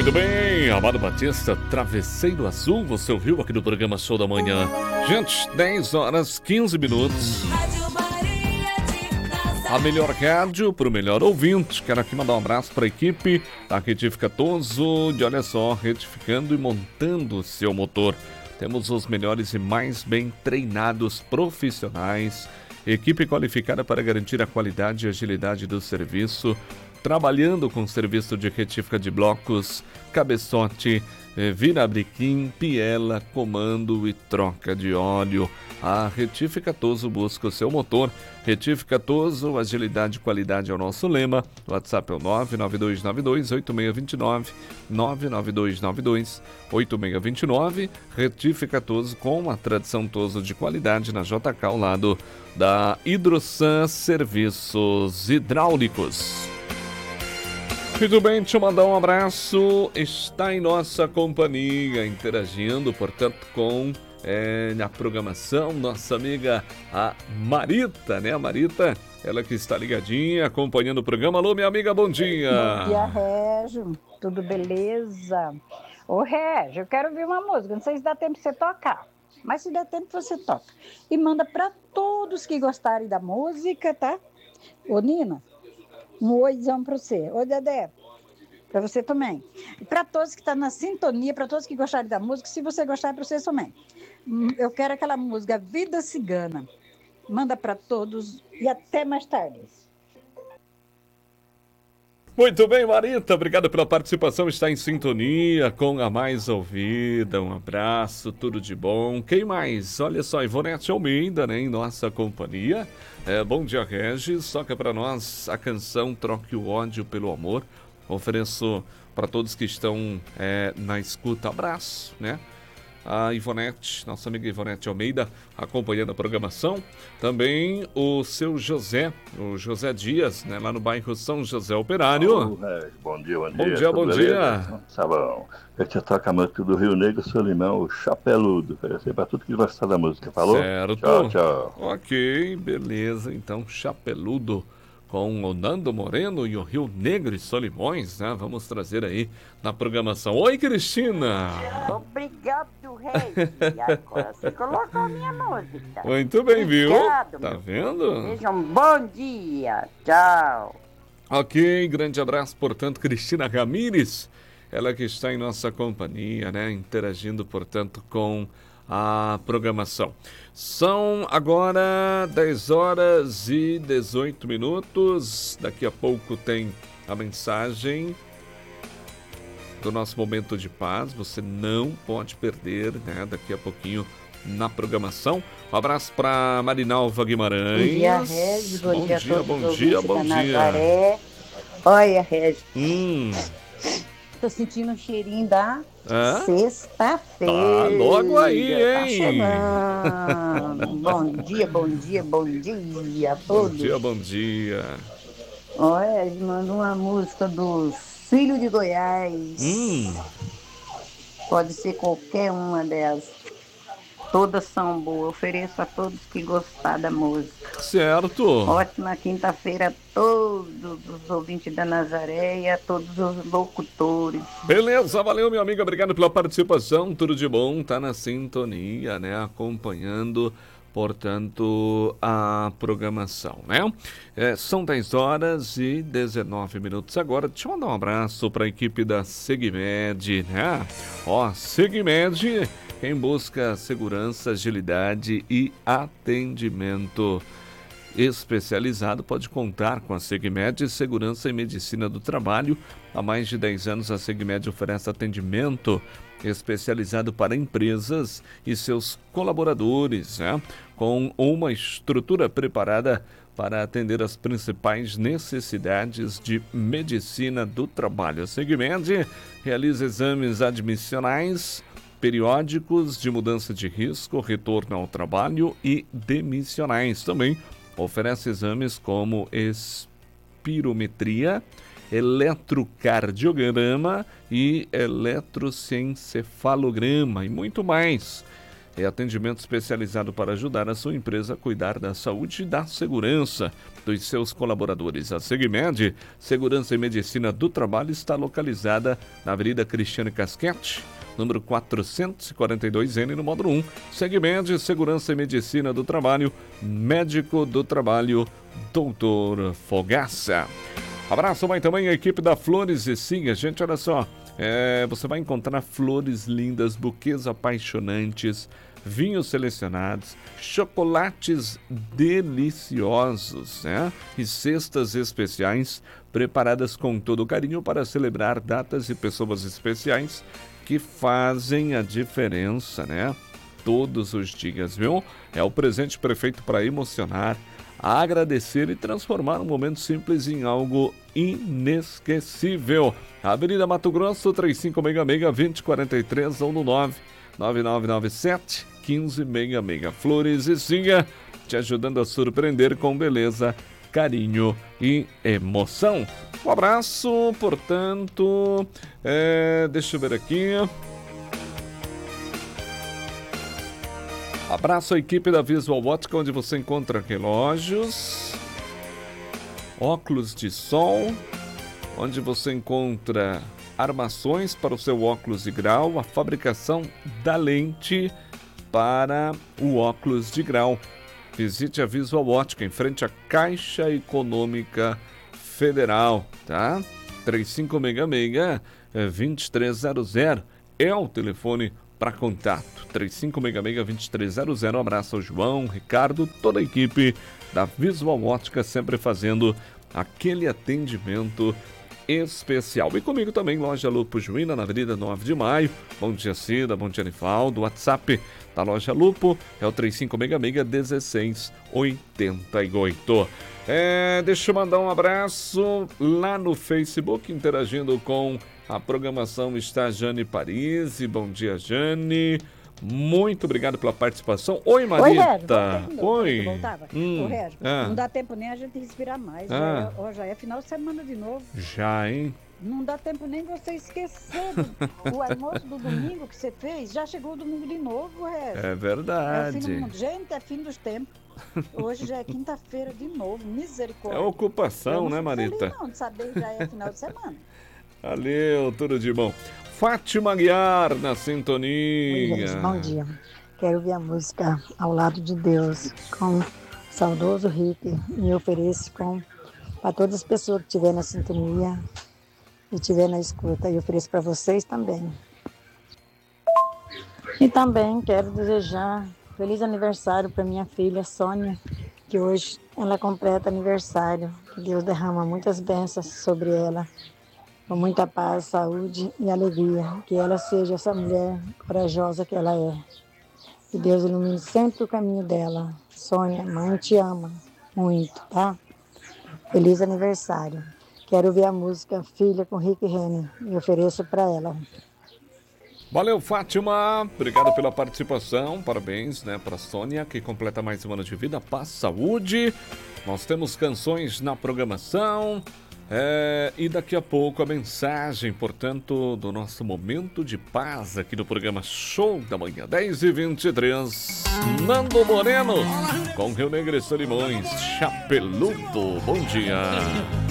Muito bem, Amado Batista, Travesseiro Azul, você ouviu aqui no programa Show da Manhã. Gente, 10 horas 15 minutos. A melhor rádio para o melhor ouvinte. Quero aqui mandar um abraço para a equipe da Retifica Toso, de olha só, retificando e montando o seu motor. Temos os melhores e mais bem treinados profissionais, equipe qualificada para garantir a qualidade e agilidade do serviço, trabalhando com serviço de retífica de blocos, cabeçote, virabrequim, piela, comando e troca de óleo. A Retífica Toso busca o seu motor. Retífica Toso, agilidade e qualidade é o nosso lema. O WhatsApp é o 99292-8629, 99292-8629. Retífica Toso, com a tradição Toso de qualidade na JK, ao lado da Hidrosan Serviços Hidráulicos. Muito bem, deixa eu mandar um abraço. Está em nossa companhia, interagindo, portanto, com na programação, nossa amiga a Marita, né? A Marita, ela que está ligadinha, acompanhando o programa. Alô, minha amiga, bom dia. Bom dia, Régio. Tudo beleza? Ô, Régio, eu quero ouvir uma música. Não sei se dá tempo de você tocar, mas se der tempo você toca. E manda para todos que gostarem da música, tá? Ô, Nina, um oizão para você. Ô, Dedé, para você também. E para todos que estão na sintonia, para todos que gostarem da música, se você gostar, é para vocês também. Eu quero aquela música Vida Cigana. Manda para todos e até mais tarde. Muito bem, Marita, obrigado pela participação, está em sintonia com a mais ouvida, um abraço, tudo de bom. Quem mais? Olha só, Ivonete Almeida, né, em nossa companhia. Bom dia, Regis, toca para nós a canção Troque o Ódio pelo Amor. Ofereço para todos que estão na escuta, abraço, né? A Ivonete, nossa amiga Ivonete Almeida, acompanhando a programação. Também o seu José, o José Dias, né, lá no bairro São José Operário. Bom dia, bom dia. Bom dia, bom dia. Tá bom. Eu te toco a música do Rio Negro, Solimão, o Chapeludo. Oferecer para tudo que gostar da música, falou? Certo. Tchau, tchau. Ok, beleza. Então, Chapeludo com o Nando Moreno e o Rio Negro e Solimões, né? Vamos trazer aí na programação. Oi, Cristina! Obrigado, Rei. E agora você colocou a minha música. Muito bem, Obrigado, viu? Tá vendo? Seja um bom dia. Tchau. Ok, grande abraço, portanto, Cristina Ramires, ela que está em nossa companhia, né? Interagindo, portanto, com a programação. São agora 10 horas e 18 minutos. Daqui a pouco tem a mensagem do nosso momento de paz. Você não pode perder, né? Daqui a pouquinho na programação. Um abraço para Marinalva Guimarães. Bom dia, Regis. Bom dia a todos. Bom dia, bom dia. Nazaré. Olha, Regis. Tô sentindo um cheirinho da sexta-feira. Tá logo aí, tá hein? Chegando. Bom dia, bom dia, bom dia a todos. Bom dia, bom dia. Olha, manda uma música dos Filhos de Goiás. Pode ser qualquer uma delas. Todas são boas. Ofereço a todos que gostar da música. Certo. Ótima quinta-feira a todos os ouvintes da Nazaré e a todos os locutores. Beleza, valeu, minha amiga. Obrigado pela participação. Tudo de bom. Tá na sintonia, né? Acompanhando, portanto, a programação, né? São 10 horas e 19 minutos agora. Deixa eu mandar um abraço para a equipe da Segmed, né? Segmed, quem busca segurança, agilidade e atendimento especializado pode contar com a Segmed Segurança e Medicina do Trabalho. Há mais de 10 anos, a Segmed oferece atendimento especializado para empresas e seus colaboradores, né? Com uma estrutura preparada para atender as principais necessidades de medicina do trabalho. A Segmed realiza exames admissionais, periódicos de mudança de risco, retorno ao trabalho e demissionais. Também oferece exames como espirometria, eletrocardiograma e eletroencefalograma e muito mais. é atendimento especializado para ajudar a sua empresa a cuidar da saúde e da segurança dos seus colaboradores. A Segmed, Segurança e Medicina do Trabalho, está localizada na Avenida Cristiane Casquete, número 442N, no módulo 1. Segmed, Segurança e Medicina do Trabalho, médico do trabalho, Doutor Fogaça. Abraço, vai também a equipe da Flores e Sim, gente, olha só. Você vai encontrar flores lindas, buquês apaixonantes, vinhos selecionados, chocolates deliciosos, né? E cestas especiais preparadas com todo carinho para celebrar datas e pessoas especiais que fazem a diferença, né? Todos os dias, viu? É o presente perfeito para emocionar, agradecer e transformar um momento simples em algo inesquecível. Avenida Mato Grosso, 3566-2043 ou no 99997-1566. Flores e Sinha, te ajudando a surpreender com beleza, carinho e emoção. Um abraço, portanto, deixa eu ver aqui. Abraço à equipe da Visual Ótica, onde você encontra relógios, óculos de sol, onde você encontra armações para o seu óculos de grau, a fabricação da lente para o óculos de grau. Visite a Visual Ótica em frente à Caixa Econômica Federal, tá? 3566-2300 é o telefone para contato, 3566-2300. Um abraço ao João, Ricardo, toda a equipe da Visual Ótica, sempre fazendo aquele atendimento especial. E comigo também, Loja Lupo Juína, na Avenida 9 de Maio. Bom dia, Cida, bom dia, Nivaldo. O WhatsApp da Loja Lupo é o 3566-1688. Deixa eu mandar um abraço lá no Facebook, interagindo com a programação, está Jane Parisi. Bom dia, Jane. Muito obrigado pela participação. Oi, Marita. Oi. Ô, Régio, não dá tempo nem a gente respirar mais. Já é final de semana de novo. Já, hein? Não dá tempo nem você esquecer o almoço do domingo que você fez. Já chegou o domingo de novo, Régio. É verdade. É o fim do mundo. Gente, é fim dos tempos. Hoje já é quinta-feira de novo. Misericórdia. É ocupação, né, Marita? Não, de saber que já é final de semana. Valeu, tudo de bom. Fátima Guiar na sintonia. Oi, gente, bom dia. Quero ouvir a música Ao Lado de Deus com o saudoso Rick e ofereço para todas as pessoas que estiverem na sintonia e estiverem na escuta, e ofereço para vocês também. E também quero desejar feliz aniversário para minha filha Sônia, que hoje ela completa aniversário. Que Deus derrama muitas bênçãos sobre ela, com muita paz, saúde e alegria. Que ela seja essa mulher corajosa que ela é. Que Deus ilumine sempre o caminho dela. Sônia, mãe te ama muito, tá? Feliz aniversário. Quero ouvir a música Filha com Rick Renner e ofereço para ela. Valeu, Fátima. Obrigado pela participação. Parabéns, né, para Sônia, que completa mais um ano de vida. Paz, saúde. Nós temos canções na programação. E daqui a pouco a mensagem, portanto, do nosso momento de paz aqui no programa Show da Manhã, 10h23. Nando Moreno com Rio Negro e Solimões. Chapeludo, bom dia.